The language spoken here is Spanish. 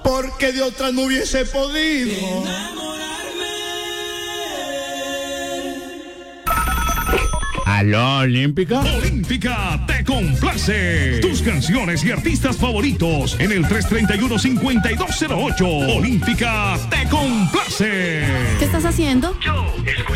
porque de otra no hubiese podido. ¿Aló, Olímpica? Olímpica te complace. Tus canciones y artistas favoritos en el 331-5208. Olímpica te complace. ¿Qué estás haciendo? Yo escucho